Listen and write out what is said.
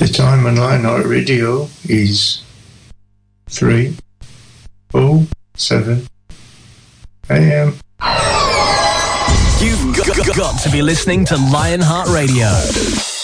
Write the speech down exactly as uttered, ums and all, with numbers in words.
The time on Lionheart Radio is three oh seven a.m. You've got, got to be listening to Lionheart Radio.